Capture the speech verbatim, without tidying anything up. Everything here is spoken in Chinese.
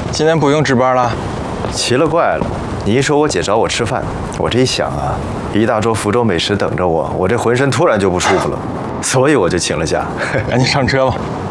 今天不用值班了。 奇了怪了，你一说我姐找我吃饭，我这一想啊，一大桌福州美食等着我，我这浑身突然就不舒服了，所以我就请了假。 赶紧上车吧。